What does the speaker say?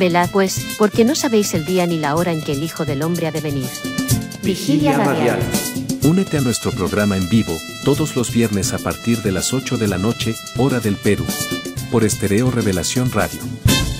Velad pues, porque no sabéis el día ni la hora en que el Hijo del Hombre ha de venir. Vigilia radial. Únete a nuestro programa en vivo, todos los viernes a partir de las 8 de la noche, hora del Perú. Por Estéreo Revelación Radio.